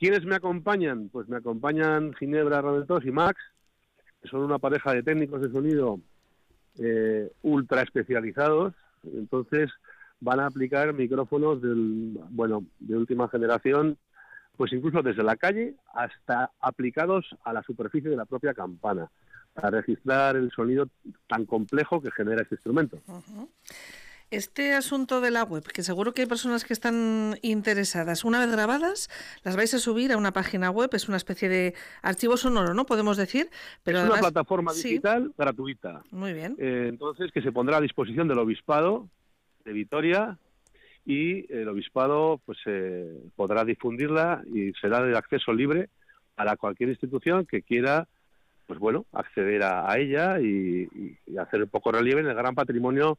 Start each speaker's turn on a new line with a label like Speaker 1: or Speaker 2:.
Speaker 1: ¿Quiénes me acompañan? Pues me acompañan Ginebra Raventós y Max, que son una pareja de técnicos de sonido ultra especializados. Entonces van a aplicar micrófonos de última generación, pues incluso desde la calle hasta aplicados a la superficie de la propia campana, para registrar el sonido tan complejo que genera este instrumento.
Speaker 2: Uh-huh. Este asunto de la web, que seguro que hay personas que están interesadas, una vez grabadas, las vais a subir a una página web, es una especie de archivo sonoro, ¿no? Podemos decir. Pero
Speaker 1: es
Speaker 2: además,
Speaker 1: una plataforma digital gratuita.
Speaker 2: Muy bien.
Speaker 1: Entonces, que se pondrá a disposición del Obispado de Vitoria, y el Obispado pues podrá difundirla y será de acceso libre para cualquier institución que quiera, pues bueno, acceder a ella y hacer un poco relieve en el gran patrimonio